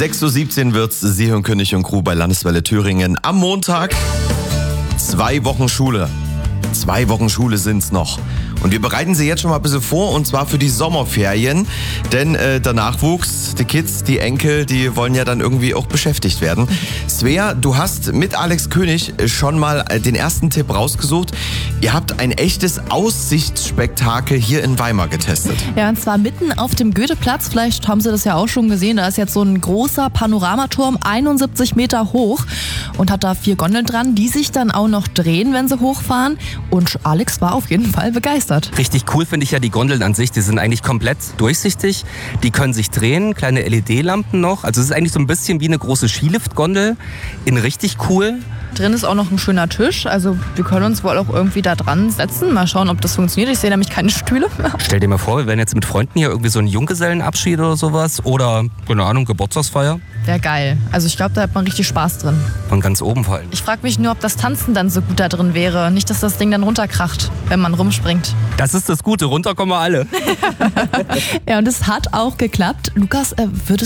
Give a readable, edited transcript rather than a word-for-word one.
6.17 Uhr wird's. Sie hören König und Crew bei Landeswelle Thüringen. Am Montag 2 Wochen Schule. 2 Wochen Schule sind's noch. Und wir bereiten sie jetzt schon mal ein bisschen vor, und zwar für die Sommerferien. Denn der Nachwuchs, die Kids, die Enkel, die wollen ja dann irgendwie auch beschäftigt werden. Svea, du hast mit Alex König schon mal den ersten Tipp rausgesucht. Ihr habt ein echtes Aussichtsspektakel hier in Weimar getestet. Ja, und zwar mitten auf dem Goetheplatz. Vielleicht haben Sie das ja auch schon gesehen. Da ist jetzt so ein großer Panoramaturm, 71 Meter hoch, und hat da 4 Gondeln dran, die sich dann auch noch drehen, wenn sie hochfahren. Und Alex war auf jeden Fall begeistert. Richtig cool finde ich ja die Gondeln an sich. Die sind eigentlich komplett durchsichtig. Die können sich drehen, kleine LED-Lampen noch. Also es ist eigentlich so ein bisschen wie eine große Skilift-Gondel. In richtig cool. Drin ist auch noch ein schöner Tisch. Also wir können uns wohl auch irgendwie da dran setzen. Mal schauen, ob das funktioniert. Ich sehe nämlich keine Stühle. Stell dir mal vor, wir wären jetzt mit Freunden hier irgendwie so ein Junggesellenabschied oder sowas. Oder, keine Ahnung, Geburtstagsfeier. Wäre geil. Also ich glaube, da hat man richtig Spaß drin. Von ganz oben fallen. Ich frage mich nur, ob das Tanzen dann so gut da drin wäre. Nicht, dass das Ding dann runterkracht, wenn man rumspringt. Das ist das Gute, runter kommen wir alle. Ja, und es hat auch geklappt. Lukas, würdest